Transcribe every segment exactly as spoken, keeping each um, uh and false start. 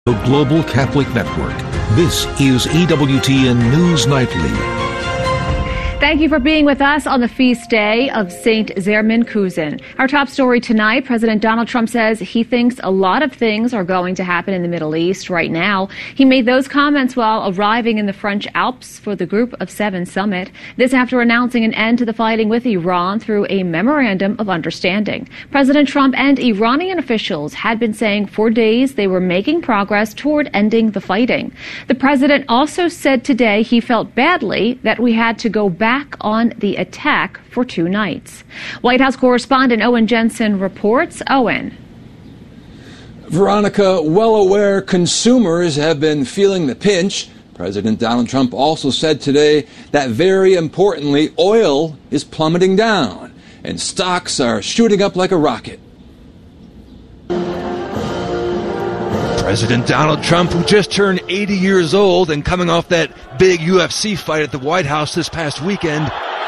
The Global Catholic Network. This is E W T N News Nightly. Thank you for being with us on the feast day of Saint Zerman Kuzin. Our top story tonight, President Donald Trump says he thinks a lot of things are going to happen in the Middle East right now. He made those comments while arriving in the French Alps for the Group of Seven summit. This after announcing an end to the fighting with Iran through a memorandum of understanding. President Trump and Iranian officials had been saying for days they were making progress toward ending the fighting. The president also said today he felt badly that we had to go back on the attack for two nights. White House correspondent Owen Jensen reports. Owen. Veronica, well aware consumers have been feeling the pinch. President Donald Trump also said today that, very importantly, oil is plummeting down and stocks are shooting up like a rocket. President Donald Trump, who just turned eighty years old and coming off that big U F C fight at the White House this past weekend,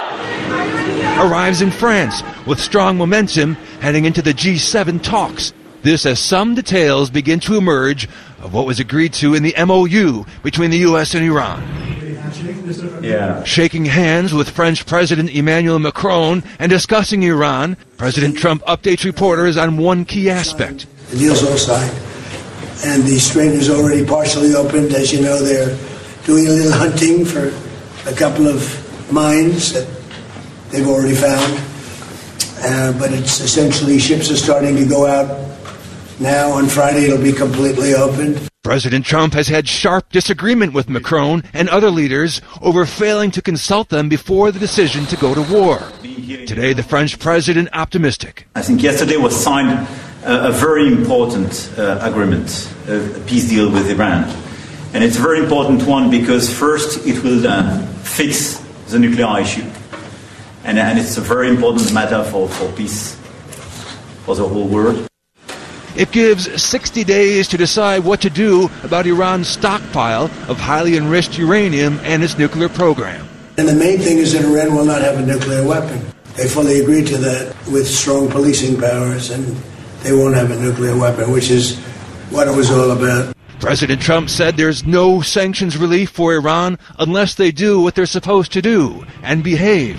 arrives in France with strong momentum heading into the G seven talks. This as some details begin to emerge of what was agreed to in the M O U between the U S and Iran. Yeah. Shaking hands with French President Emmanuel Macron and discussing Iran, President Trump updates reporters on one key aspect. The deal's all signed, and the strait is already partially opened. As you know, they're doing a little hunting for a couple of mines that they've already found. Uh, but it's essentially ships are starting to go out now. On Friday, it'll be completely opened. President Trump has had sharp disagreement with Macron and other leaders over failing to consult them before the decision to go to war. Today, the French president optimistic. I think yesterday was signed a, a very important uh, agreement, a, a peace deal with Iran. And it's a very important one because first it will uh, fix the nuclear issue. And, and it's a very important matter for, for peace for the whole world. It gives sixty days to decide what to do about Iran's stockpile of highly enriched uranium and its nuclear program. And the main thing is that Iran will not have a nuclear weapon. They fully agreed to that with strong policing powers, and they won't have a nuclear weapon, which is what it was all about. President Trump said there's no sanctions relief for Iran unless they do what they're supposed to do and behave.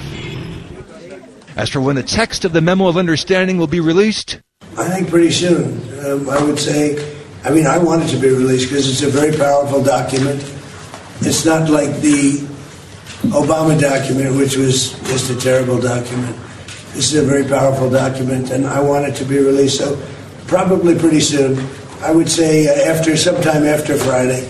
As for when the text of the memo of understanding will be released, I think pretty soon. Um, I would say, I mean, I want it to be released because it's a very powerful document. It's not like the Obama document, which was just a terrible document. This is a very powerful document, and I want it to be released. So probably pretty soon. I would say uh, after sometime after Friday.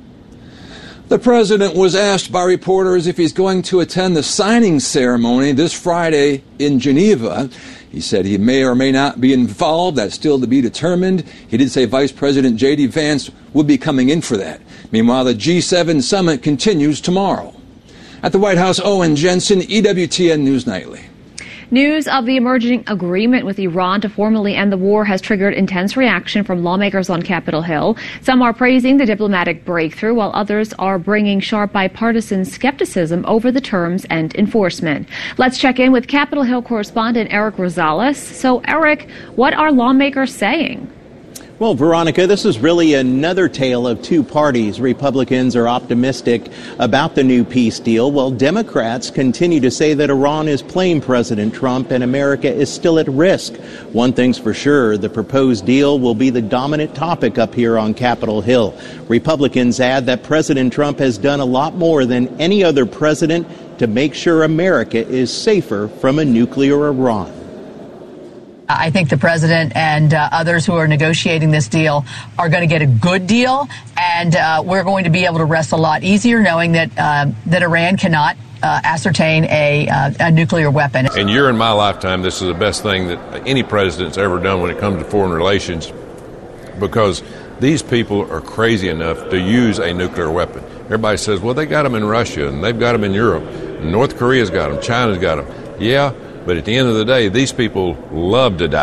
The president was asked by reporters if he's going to attend the signing ceremony this Friday in Geneva. He said he may or may not be involved. That's still to be determined. He did say Vice President J D Vance would be coming in for that. Meanwhile, the G seven summit continues tomorrow. At the White House, Owen Jensen, E W T N News Nightly. News of the emerging agreement with Iran to formally end the war has triggered intense reaction from lawmakers on Capitol Hill. Some are praising the diplomatic breakthrough, while others are bringing sharp bipartisan skepticism over the terms and enforcement. Let's check in with Capitol Hill correspondent Eric Rosales. So, Eric, what are lawmakers saying? Well, Veronica, this is really another tale of two parties. Republicans are optimistic about the new peace deal, while Democrats continue to say that Iran is playing President Trump and America is still at risk. One thing's for sure, the proposed deal will be the dominant topic up here on Capitol Hill. Republicans add that President Trump has done a lot more than any other president to make sure America is safer from a nuclear Iran. I think the president and uh, others who are negotiating this deal are going to get a good deal, and uh, we're going to be able to rest a lot easier knowing that uh, that Iran cannot uh, ascertain a, uh, a nuclear weapon. In your and my lifetime, this is the best thing that any president's ever done when it comes to foreign relations, because these people are crazy enough to use a nuclear weapon. Everybody says, well, they got them in Russia, and they've got them in Europe, and North Korea's got them, China's got them. Yeah. But at the end of the day, these people love to die.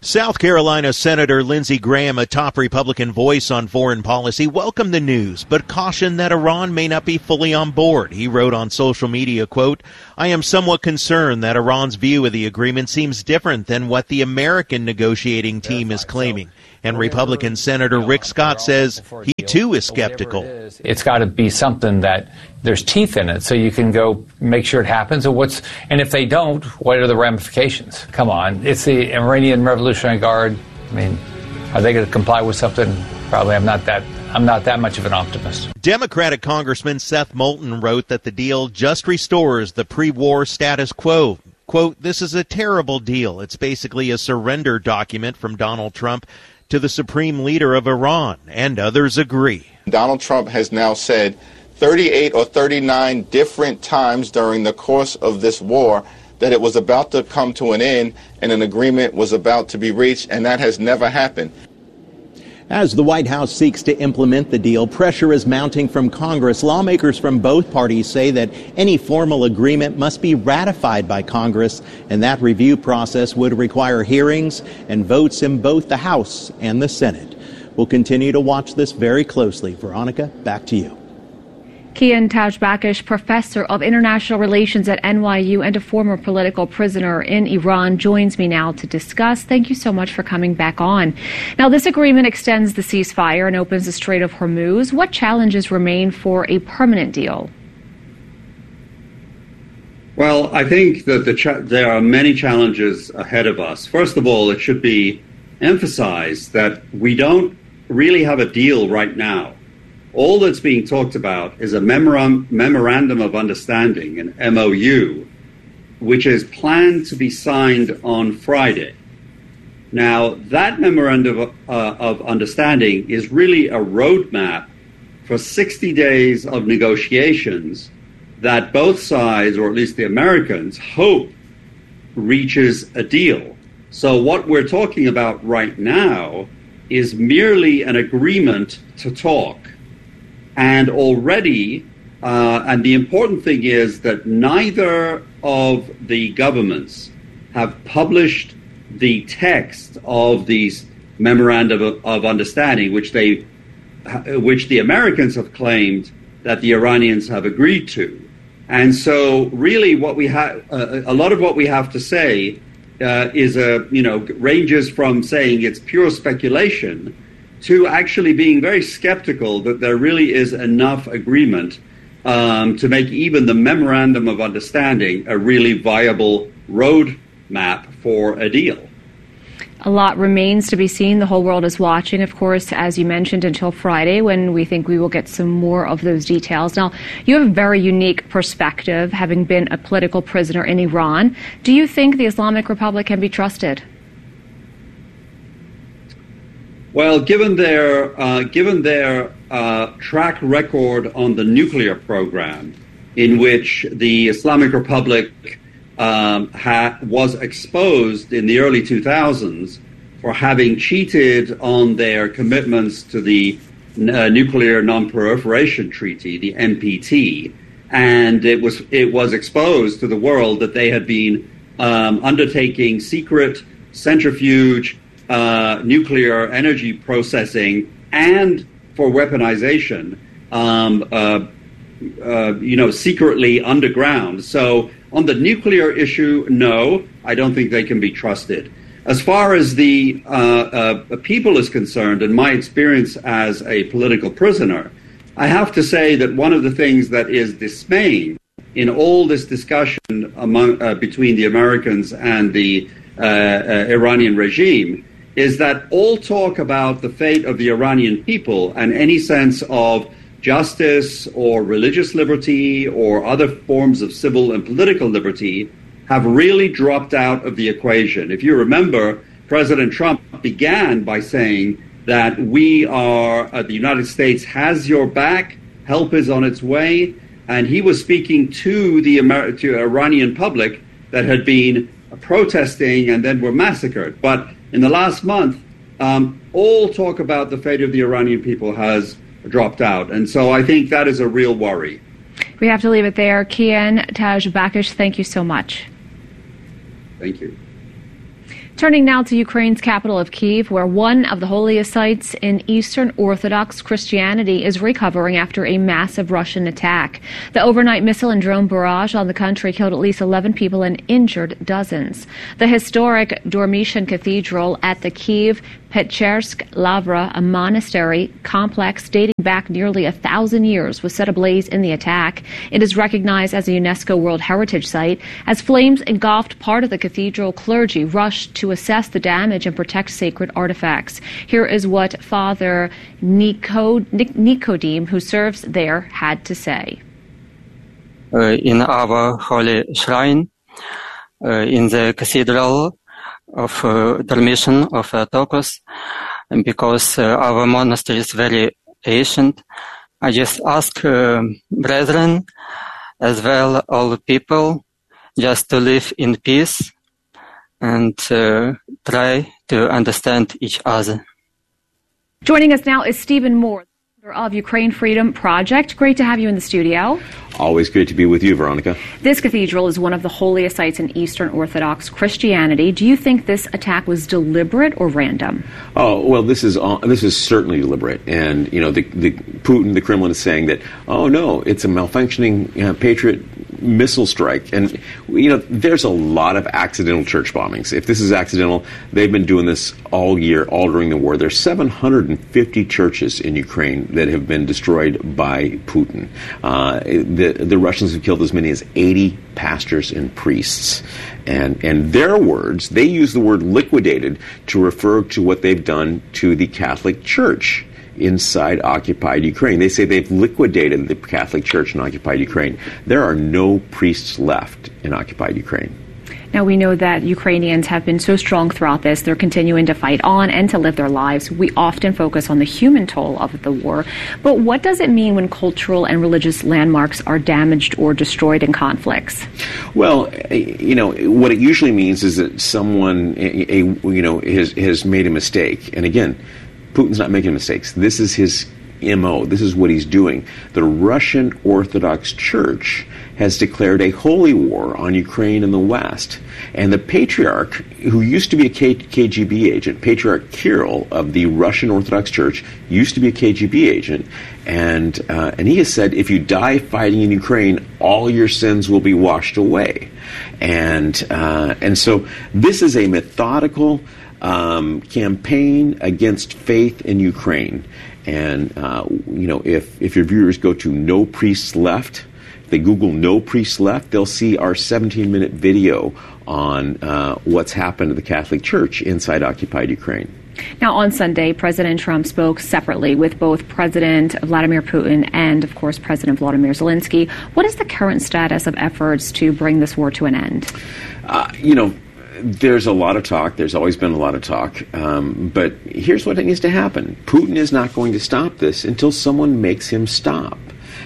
South Carolina Senator Lindsey Graham, a top Republican voice on foreign policy, welcomed the news, but cautioned that Iran may not be fully on board. He wrote on social media, quote, "I am somewhat concerned that Iran's view of the agreement seems different than what the American negotiating team is claiming." And Republican Senator Rick Scott says he too is skeptical. It's got to be something that there's teeth in it, so you can go make sure it happens. Or what's and if they don't, what are the ramifications? Come on, it's the Iranian Revolutionary Guard. I mean, are they going to comply with something? Probably. I'm not that. I'm not that much of an optimist. Democratic Congressman Seth Moulton wrote that the deal just restores the pre-war status quo. Quote, "This is a terrible deal. It's basically a surrender document from Donald Trump to the supreme leader of Iran," and others agree. Donald Trump has now said thirty-eight or thirty-nine different times during the course of this war that it was about to come to an end and an agreement was about to be reached, and that has never happened. As the White House seeks to implement the deal, pressure is mounting from Congress. Lawmakers from both parties say that any formal agreement must be ratified by Congress, and that review process would require hearings and votes in both the House and the Senate. We'll continue to watch this very closely. Veronica, back to you. Kian Tajbakish, professor of international relations at N Y U and a former political prisoner in Iran, joins me now to discuss. Thank you so much for coming back on. Now, this agreement extends the ceasefire and opens the Strait of Hormuz. What challenges remain for a permanent deal? Well, I think that the cha- there are many challenges ahead of us. First of all, it should be emphasized that we don't really have a deal right now. All that's being talked about is a memoram- memorandum of understanding, an M O U, which is planned to be signed on Friday. Now, that memorandum of, uh, of understanding is really a roadmap for sixty days of negotiations that both sides, or at least the Americans, hope reaches a deal. So what we're talking about right now is merely an agreement to talk. And already, uh, and the important thing is that neither of the governments have published the text of these memorandum of, of understanding, which they, which the Americans have claimed that the Iranians have agreed to. And so, really, what we have, uh, a lot of what we have to say uh, is a, you know, ranges from saying it's pure speculation to actually being very skeptical that there really is enough agreement um, to make even the memorandum of understanding a really viable roadmap for a deal. A lot remains to be seen. The whole world is watching, of course, as you mentioned, until Friday, when we think we will get some more of those details. Now, you have a very unique perspective, having been a political prisoner in Iran. Do you think the Islamic Republic can be trusted? Well, given their uh, given their uh, track record on the nuclear program, in which the Islamic Republic um, ha- was exposed in the early two thousands for having cheated on their commitments to the uh, Nuclear Non-Proliferation Treaty, the N P T, and it was it was exposed to the world that they had been um, undertaking secret centrifuge Uh, nuclear energy processing and for weaponization, um, uh, uh, you know, secretly underground. So on the nuclear issue, no, I don't think they can be trusted. As far as the uh, uh, people is concerned, and my experience as a political prisoner, I have to say that one of the things that is dismaying in all this discussion among uh, between the Americans and the uh, uh, Iranian regime is that all talk about the fate of the Iranian people and any sense of justice or religious liberty or other forms of civil and political liberty have really dropped out of the equation. If you remember, President Trump began by saying that we are, uh, the United States has your back, help is on its way, and he was speaking to the Amer- to Iranian public that had been protesting and then were massacred. But in the last month, um, all talk about the fate of the Iranian people has dropped out. And so I think that is a real worry. We have to leave it there. Kian Tajbakish, thank you so much. Thank you. Turning now to Ukraine's capital of Kyiv, where one of the holiest sites in Eastern Orthodox Christianity is recovering after a massive Russian attack. The overnight missile and drone barrage on the country killed at least eleven people and injured dozens. The historic Dormition Cathedral at the Kyiv Pechersk Lavra, a monastery complex dating back nearly a thousand years, was set ablaze in the attack. It is recognized as a UNESCO World Heritage Site. As flames engulfed part of the cathedral, clergy rushed to assess the damage and protect sacred artifacts. Here is what Father Nico, Nicodemus, who serves there, had to say. Uh, in our holy shrine, uh, in the cathedral of uh, Dormition of uh, Tokos, and because uh, our monastery is very ancient, I just ask uh, brethren, as well all people, just to live in peace and uh, try to understand each other. Joining us now is Stephen Moore, of Ukraine Freedom Project. Great to have you in the studio. Always great to be with you, Veronica. This cathedral is one of the holiest sites in Eastern Orthodox Christianity. Do you think this attack was deliberate or random? Oh, well, this is uh, this is certainly deliberate. And, you know, the, the Putin, the Kremlin is saying that, oh, no, it's a malfunctioning uh, Patriot missile strike. And, you know, there's a lot of accidental church bombings. If this is accidental, they've been doing this all year, all during the war. There's seven hundred fifty churches in Ukraine that have been destroyed by Putin. Uh, the, the Russians have killed as many as eighty pastors and priests. And in their words, they use the word liquidated to refer to what they've done to the Catholic Church inside occupied Ukraine. They say they've liquidated the Catholic Church in occupied Ukraine. There are no priests left in occupied Ukraine. Now, we know that Ukrainians have been so strong throughout this. They're continuing to fight on and to live their lives. We often focus on the human toll of the war. But what does it mean when cultural and religious landmarks are damaged or destroyed in conflicts? Well, you know, what it usually means is that someone, a, a, you know, has, has made a mistake. And again, Putin's not making mistakes. This is his M O. This is what he's doing. The Russian Orthodox Church has declared a holy war on Ukraine and the West. And the Patriarch, who used to be a K- KGB agent, Patriarch Kirill of the Russian Orthodox Church, used to be a K G B agent, and uh, and he has said, if you die fighting in Ukraine, all your sins will be washed away. And uh, and so this is a methodical um, campaign against faith in Ukraine. And, uh, you know, if, if your viewers go to No Priests Left, if they Google No Priests Left, they'll see our seventeen-minute video on uh, what's happened to the Catholic Church inside occupied Ukraine. Now, on Sunday, President Trump spoke separately with both President Vladimir Putin and, of course, President Volodymyr Zelensky. What is the current status of efforts to bring this war to an end? Uh, you know, there's a lot of talk. There's always been a lot of talk. Um, but here's what needs to happen. Putin is not going to stop this until someone makes him stop.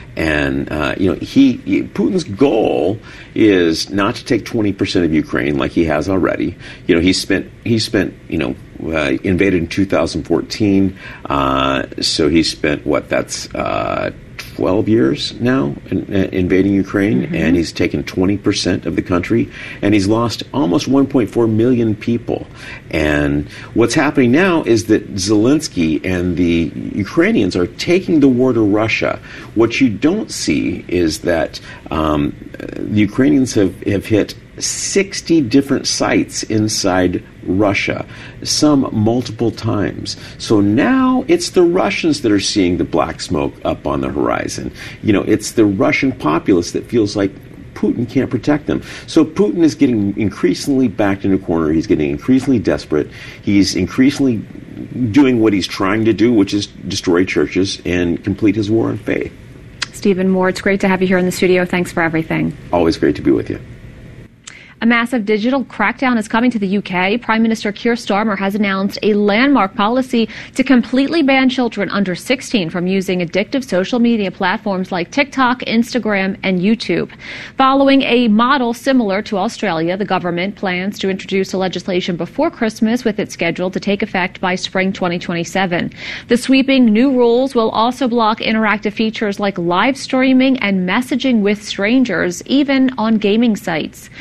And, uh, you know, he, he Putin's goal is not to take twenty percent of Ukraine like he has already. You know, he spent, he spent, you know, uh, invaded in two thousand fourteen. Uh, so he spent, what, that's uh, twelve years now in, in invading Ukraine, mm-hmm. and he's taken twenty percent of the country, and he's lost almost one point four million people. And what's happening now is that Zelensky and the Ukrainians are taking the war to Russia. What you don't see is that um, the Ukrainians have, have hit sixty different sites inside Russia, some multiple times. So now it's the Russians that are seeing the black smoke up on the horizon. You know, it's the Russian populace that feels like Putin can't protect them. So Putin is getting increasingly backed in a corner. He's getting increasingly desperate. He's increasingly doing what he's trying to do, which is destroy churches and complete his war on faith. Stephen Moore, it's great to have you here in the studio. Thanks for everything. Always great to be with you. A massive digital crackdown is coming to the U K. Prime Minister Keir Starmer has announced a landmark policy to completely ban children under sixteen from using addictive social media platforms like TikTok, Instagram, and YouTube. Following a model similar to Australia, the government plans to introduce the legislation before Christmas, with it scheduled to take effect by spring twenty twenty-seven. The sweeping new rules will also block interactive features like live streaming and messaging with strangers, even on gaming sites. Tech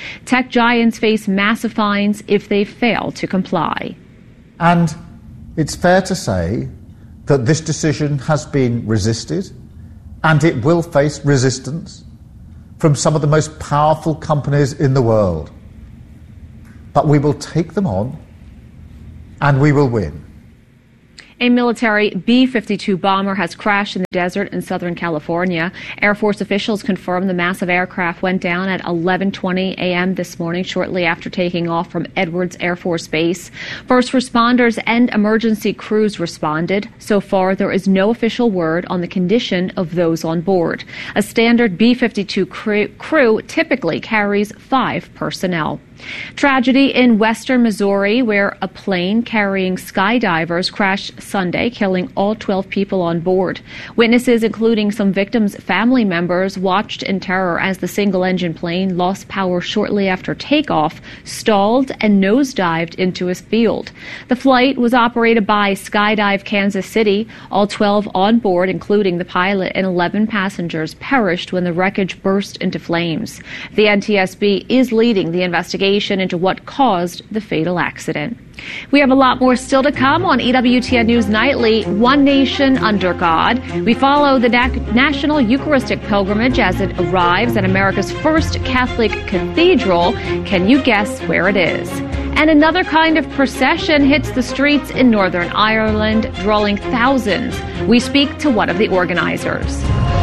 tech giants face massive fines if they fail to comply. And it's fair to say that this decision has been resisted, and it will face resistance from some of the most powerful companies in the world. But we will take them on, and we will win. A military B fifty-two bomber has crashed in the desert in Southern California. Air Force officials confirmed the massive aircraft went down at eleven twenty a.m. this morning, shortly after taking off from Edwards Air Force Base. First responders and emergency crews responded. So far, there is no official word on the condition of those on board. A standard B fifty-two crew, crew typically carries five personnel. Tragedy in western Missouri, where a plane carrying skydivers crashed Sunday, killing all twelve people on board. Witnesses, including some victims' family members, watched in terror as the single-engine plane lost power shortly after takeoff, stalled, and nosedived into a field. The flight was operated by Skydive Kansas City. All twelve on board, including the pilot and eleven passengers, perished when the wreckage burst into flames. The N T S B is leading the investigation into what caused the fatal accident. We have a lot more still to come on E W T N News Nightly, One Nation Under God. We follow the Na- National Eucharistic Pilgrimage as it arrives at America's first Catholic cathedral. Can you guess where it is? And another kind of procession hits the streets in Northern Ireland, drawing thousands. We speak to one of the organizers.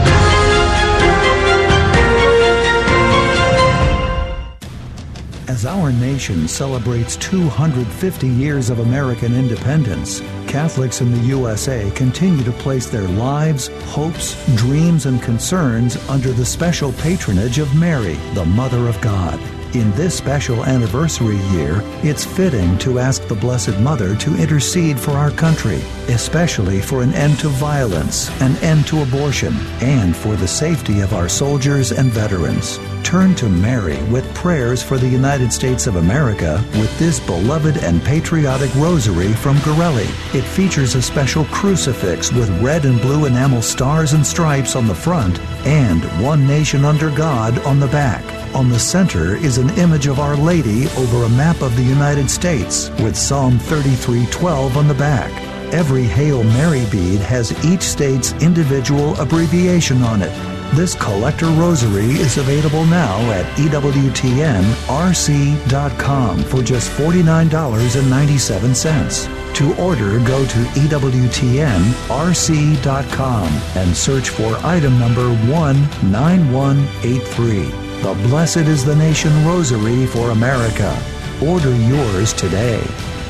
As our nation celebrates two hundred fifty years of American independence, Catholics in the U S A continue to place their lives, hopes, dreams, and concerns under the special patronage of Mary, the Mother of God. In this special anniversary year, it's fitting to ask the Blessed Mother to intercede for our country, especially for an end to violence, an end to abortion, and for the safety of our soldiers and veterans. Turn to Mary with prayers for the United States of America with this beloved and patriotic rosary from Gorelli. It features a special crucifix with red and blue enamel stars and stripes on the front and One Nation Under God on the back. On the center is an image of Our Lady over a map of the United States with Psalm thirty-three twelve on the back. Every Hail Mary bead has each state's individual abbreviation on it. This collector rosary is available now at E W T N R C dot com for just forty-nine dollars and ninety-seven cents. To order, go to E W T N R C dot com and search for item number one nine one eight three. The Blessed is the Nation Rosary for America. Order yours today.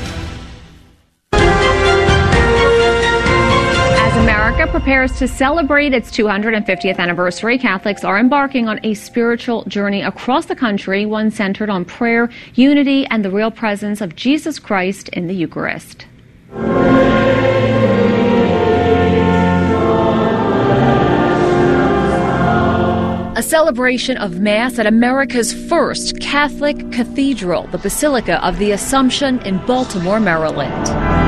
America prepares to celebrate its two hundred fiftieth anniversary, Catholics are embarking on a spiritual journey across the country, one centered on prayer, unity, and the real presence of Jesus Christ in the Eucharist. A celebration of Mass at America's first Catholic cathedral, the Basilica of the Assumption in Baltimore, Maryland.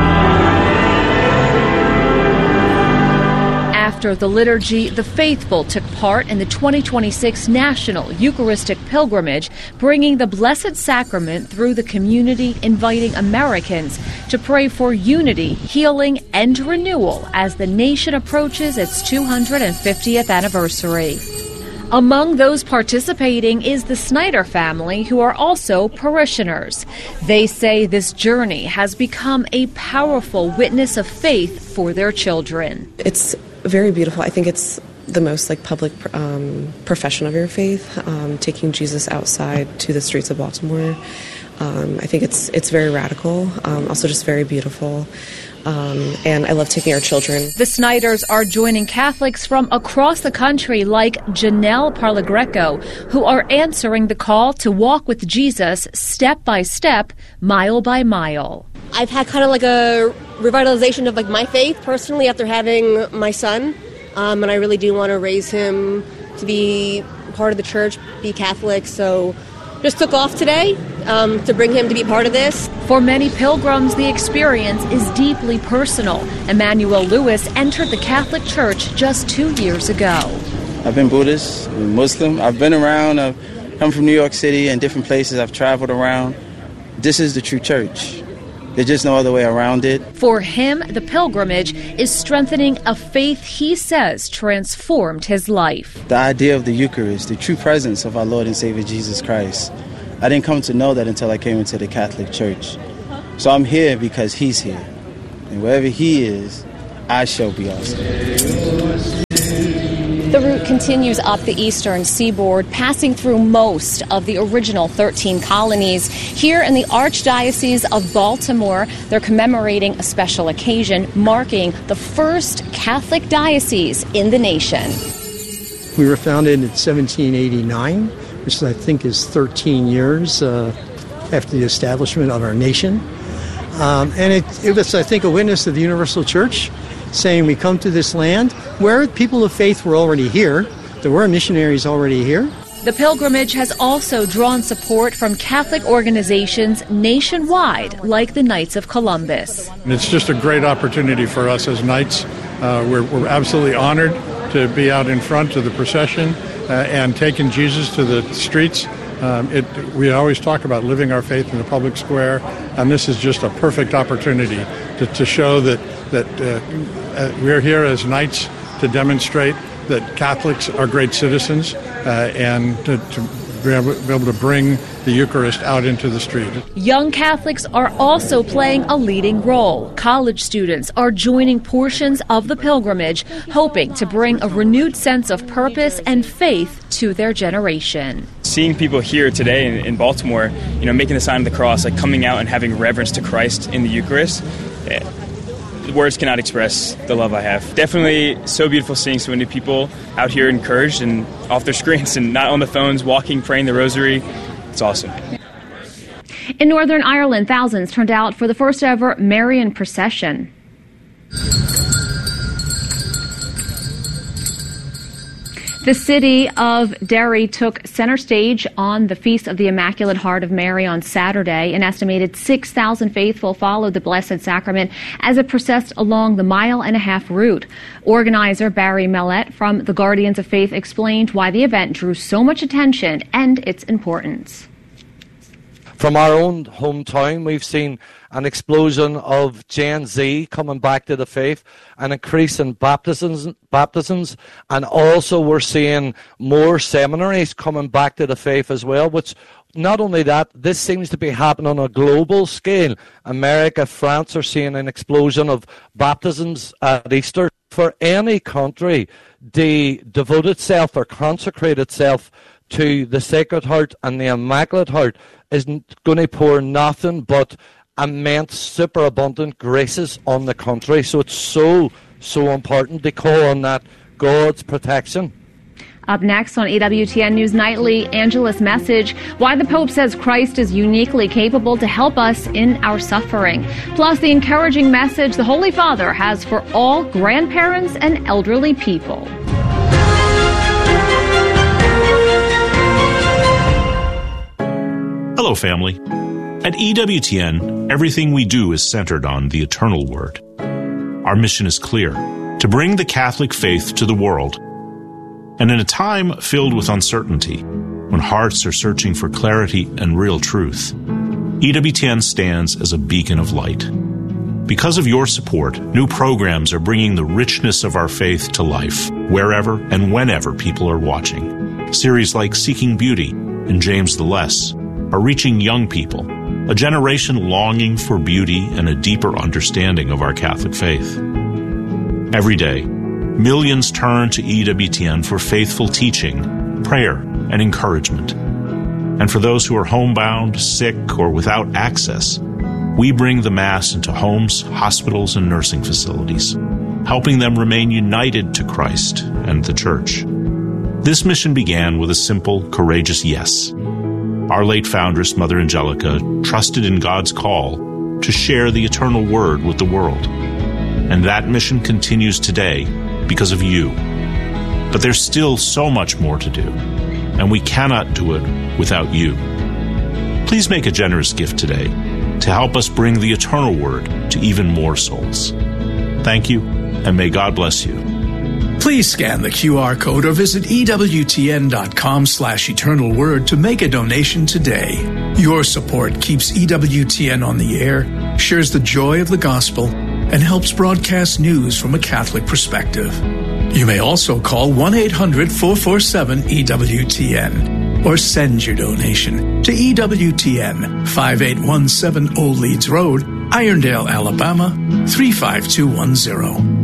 After the liturgy, the faithful took part in the twenty twenty-six National Eucharistic Pilgrimage, bringing the Blessed Sacrament through the community, inviting Americans to pray for unity, healing, and renewal as the nation approaches its two hundred fiftieth anniversary. Among those participating is the Snyder family, who are also parishioners. They say this journey has become a powerful witness of faith for their children. It's very beautiful. I think it's the most like public um, profession of your faith, um, taking Jesus outside to the streets of Baltimore. Um, I think it's it's very radical, um, also just very beautiful. Um, and I love taking our children. The Snyders are joining Catholics from across the country like Janelle Parlagreco, who are answering the call to walk with Jesus step by step, mile by mile. I've had kind of like a revitalization of like my faith personally after having my son, um, and I really do want to raise him to be part of the church, be Catholic, so just took off today um, to bring him to be part of this. For many pilgrims, the experience is deeply personal. Emmanuel Lewis entered the Catholic Church just two years ago. I've been Buddhist, Muslim. I've been around. I've come from New York City and different places I've traveled around. This is the true church. There's just no other way around it. For him, the pilgrimage is strengthening a faith he says transformed his life. The idea of the Eucharist, the true presence of our Lord and Savior Jesus Christ. I didn't come to know that until I came into the Catholic Church. So I'm here because he's here. And wherever he is, I shall be also. The route continues up the eastern seaboard, passing through most of the original thirteen colonies. Here in the Archdiocese of Baltimore, they're commemorating a special occasion marking the first Catholic diocese in the nation. We were founded in seventeen eighty-nine, which I think is thirteen years uh, after the establishment of our nation. Um, and it, it was, I think, a witness to the Universal Church, saying we come to this land where people of faith were already here. There were missionaries already here. The pilgrimage has also drawn support from Catholic organizations nationwide, like the Knights of Columbus. And it's just a great opportunity for us as Knights. Uh, we're, we're absolutely honored to be out in front of the procession uh, and taking Jesus to the streets. Um, it, we always talk about living our faith in the public square, and this is just a perfect opportunity to, to show that, that uh, we're here as Knights to demonstrate that Catholics are great citizens uh, and to, to be able to bring the Eucharist out into the street. Young Catholics are also playing a leading role. College students are joining portions of the pilgrimage, hoping to bring a renewed sense of purpose and faith to their generation. Seeing people here today in, in Baltimore, you know, making the sign of the cross, like coming out and having reverence to Christ in the Eucharist, eh, words cannot express the love I have. Definitely so beautiful seeing so many people out here encouraged and off their screens and not on the phones, walking, praying the rosary. It's awesome. In Northern Ireland, thousands turned out for the first ever Marian procession. The city of Derry took center stage on the Feast of the Immaculate Heart of Mary on Saturday. An estimated six thousand faithful followed the Blessed Sacrament as it processed along the mile and a half route. Organizer Barry Mellett from the Guardians of Faith explained why the event drew so much attention and its importance. From our own hometown, we've seen an explosion of Gen Z coming back to the faith, an increase in baptisms, baptisms, and also we're seeing more seminaries coming back to the faith as well, which not only that, this seems to be happening on a global scale. America, France are seeing an explosion of baptisms at Easter. For any country to devote itself or consecrate itself to the Sacred Heart and the Immaculate Heart isn't going to pour nothing but immense, superabundant graces on the country. So it's so, so important to call on that God's protection. Up next on E W T N News Nightly, Angela's message, why the Pope says Christ is uniquely capable to help us in our suffering. Plus, the encouraging message the Holy Father has for all grandparents and elderly people. Hello, family. At E W T N, everything we do is centered on the eternal Word. Our mission is clear, to bring the Catholic faith to the world. And in a time filled with uncertainty, when hearts are searching for clarity and real truth, E W T N stands as a beacon of light. Because of your support, new programs are bringing the richness of our faith to life, wherever and whenever people are watching. Series like Seeking Beauty and James the Less are reaching young people, a generation longing for beauty and a deeper understanding of our Catholic faith. Every day, millions turn to E W T N for faithful teaching, prayer, and encouragement. And for those who are homebound, sick, or without access, we bring the Mass into homes, hospitals, and nursing facilities, helping them remain united to Christ and the Church. This mission began with a simple, courageous yes. Our late foundress, Mother Angelica, trusted in God's call to share the eternal Word with the world. And that mission continues today because of you. But there's still so much more to do, and we cannot do it without you. Please make a generous gift today to help us bring the eternal Word to even more souls. Thank you, and may God bless you. Please scan the Q R code or visit E W T N dot com slash eternal word to make a donation today. Your support keeps E W T N on the air, shares the joy of the gospel, and helps broadcast news from a Catholic perspective. You may also call one eight hundred four four seven E W T N or send your donation to E W T N, five eight one seven Old Leeds Road, Irondale, Alabama, three five two one zero.